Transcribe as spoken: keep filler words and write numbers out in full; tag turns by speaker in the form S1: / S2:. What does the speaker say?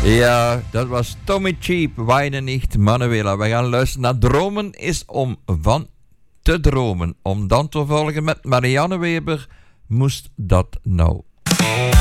S1: Ja, dat was Tommy Cheap, Weine nicht, Manuela. We gaan luisteren naar Dromen is om van te dromen. Om dan te volgen met Marianne Weber, Moest dat nou.